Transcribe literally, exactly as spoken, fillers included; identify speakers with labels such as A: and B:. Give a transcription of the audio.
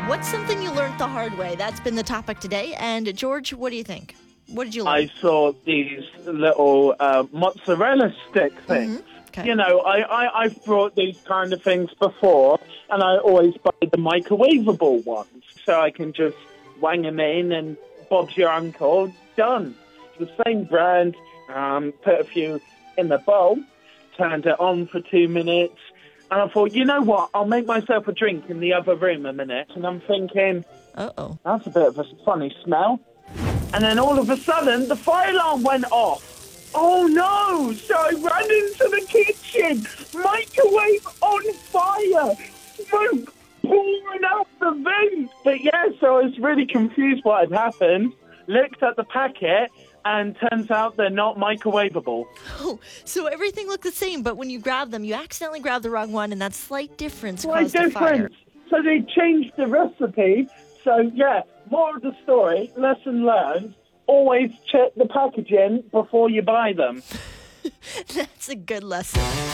A: What's something you learned the hard way? That's been the topic today. And George, what do you think? What did you learn?
B: I saw these little uh, mozzarella stick things.
A: Mm-hmm. Okay.
B: You know, I, I, I've brought these kind of things before, and I always buy the microwavable ones, so I can just wang them in and Bob's your uncle, done. The same brand, um, put a few in the bowl, turned it on for two minutes, and I thought, you know what, I'll make myself a drink in the other room a minute, and I'm thinking,
A: Uh-oh.
B: that's a bit of a funny smell. And then all of a sudden, the fire alarm went off. Oh no! So I ran into the kitchen, microwave on fire, smoke pouring out the vent. But yeah, so I was really confused what had happened. Looked at the packet, and turns out they're not microwavable.
A: Oh, so everything looked the same, but when you grab them, you accidentally grab the wrong one, and that slight difference
B: Why
A: caused a fire.
B: difference? So they changed the recipe. So yeah, more of the story, lesson learned. Always check the packaging before you buy them.
A: That's a good lesson.